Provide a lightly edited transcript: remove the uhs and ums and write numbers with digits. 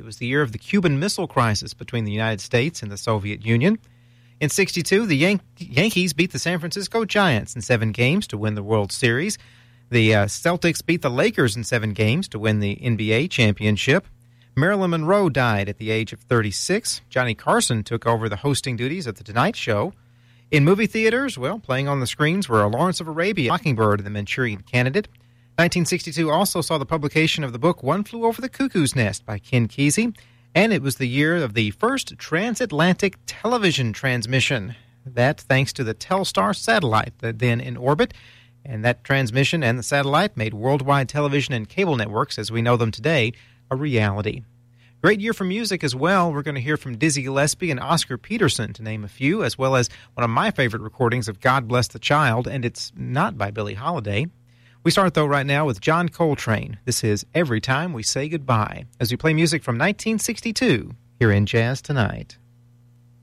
It was the year of the Cuban Missile Crisis between the United States and the Soviet Union. In 1962, the Yankees beat the San Francisco Giants in 7 games to win the World Series. The Celtics beat the Lakers in 7 games to win the NBA championship. Marilyn Monroe died at the age of 36. Johnny Carson took over the hosting duties of The Tonight Show. In movie theaters, well, playing on the screens were Lawrence of Arabia, Mockingbird, and The Manchurian Candidate. 1962 also saw the publication of the book One Flew Over the Cuckoo's Nest by Ken Kesey, and it was the year of the first transatlantic television transmission. That thanks to the Telstar satellite then in orbit, and that transmission and the satellite made worldwide television and cable networks as we know them today a reality. Great year for music as well. We're going to hear from Dizzy Gillespie and Oscar Peterson, to name a few, as well as one of my favorite recordings of God Bless the Child, and it's not by Billie Holiday. We start, though, right now with John Coltrane. This is Every Time We Say Goodbye, as we play music from 1962 here in Jazz Tonight.